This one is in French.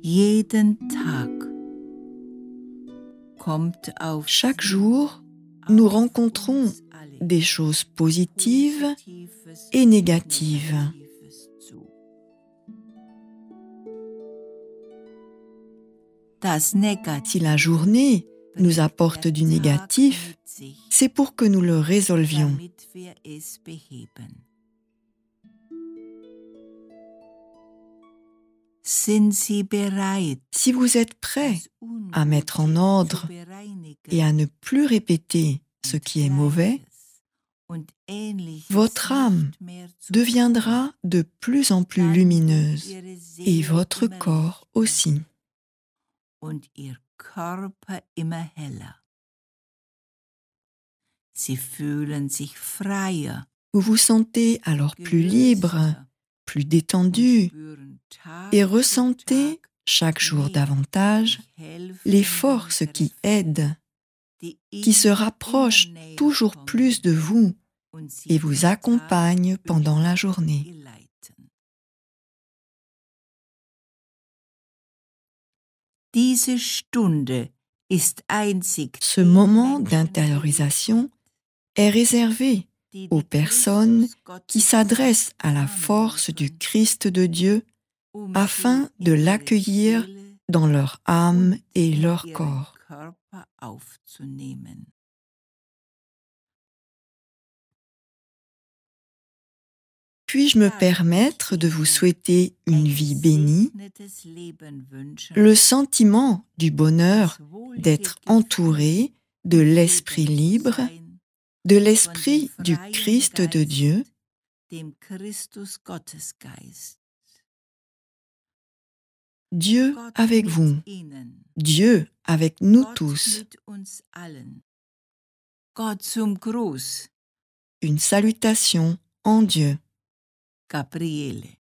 Jeden Tag kommt auf Chaque jour, nous rencontrons des choses positives et négatives. Si la journée nous apporte du négatif, c'est pour que nous le résolvions. Si vous êtes prêt à mettre en ordre et à ne plus répéter ce qui est mauvais, votre âme deviendra de plus en plus lumineuse et votre corps aussi. Vous vous sentez alors plus libre, plus détendu et ressentez chaque jour davantage les forces qui aident, qui se rapprochent toujours plus de vous et vous accompagnent pendant la journée. Ce moment d'intériorisation est réservé aux personnes qui s'adressent à la force du Christ de Dieu afin de l'accueillir dans leur âme et leur corps. Puis-je me permettre de vous souhaiter une vie bénie, le sentiment du bonheur d'être entouré de l'esprit libre, de l'esprit du Christ de Dieu, Dieu avec vous, Dieu avec nous tous. Une salutation en Dieu. Gabriele.